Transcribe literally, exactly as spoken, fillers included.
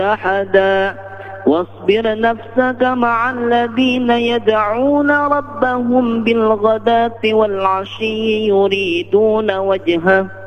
أحدا واصبر نفسك مع الذين يدعون ربهم بالغداة والعشي يريدون وجهه